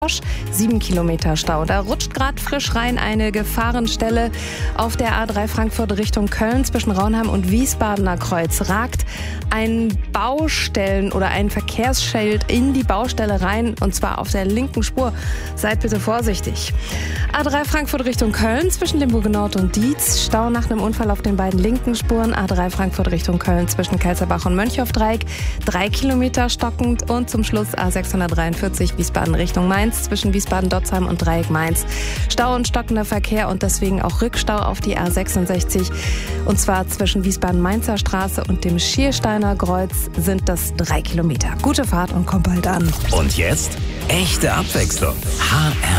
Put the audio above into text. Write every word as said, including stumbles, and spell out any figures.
Sieben Kilometer Stau. Da rutscht gerade frisch rein eine Gefahrenstelle auf der A drei Frankfurt Richtung Köln zwischen Raunheim und Wiesbadener Kreuz. Ragt ein Baustellen- oder ein Verkehrsschild in die Baustelle rein, und zwar auf der linken Spur. Seid bitte vorsichtig. A drei Frankfurt Richtung Köln zwischen Limburg Nord und Dietz. Stau nach einem Unfall auf den beiden linken Spuren. A drei Frankfurt Richtung Köln zwischen Kelzerbach und Mönchhofdreieck. Drei Kilometer stockend. Und zum Schluss A sechshundertdreiundvierzig Wiesbaden Richtung Mainz zwischen Wiesbaden-Dotzheim und Dreieck Mainz. Stau und stockender Verkehr und deswegen auch Rückstau auf die A sechsundsechzig. Und zwar zwischen Wiesbaden-Mainzer Straße und dem Schiersteiner Kreuz sind das drei Kilometer. Gute Fahrt und kommt bald an. Und jetzt echte Abwechslung. H R